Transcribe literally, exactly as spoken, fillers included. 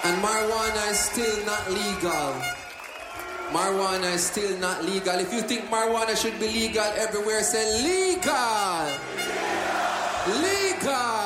And marijuana is still not legal. Marijuana is still not legal. If you think marijuana should be legal everywhere, say legal. Legal. Legal.